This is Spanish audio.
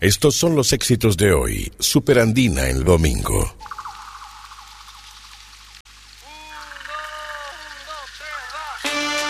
Estos son los éxitos de hoy. Superandina en el domingo.